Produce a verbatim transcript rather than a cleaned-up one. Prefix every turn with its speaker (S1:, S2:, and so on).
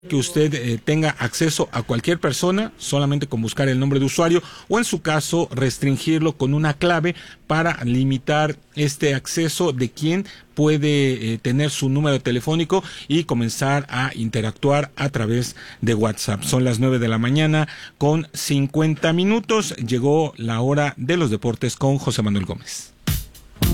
S1: que usted eh, tenga acceso a cualquier persona solamente con buscar el nombre de usuario o en su caso restringirlo con una clave para limitar este acceso de quien puede eh, tener su número telefónico y comenzar a interactuar a través de WhatsApp. Son las nueve de la mañana con cincuenta minutos. Llegó la hora de los deportes con José Manuel Gómez.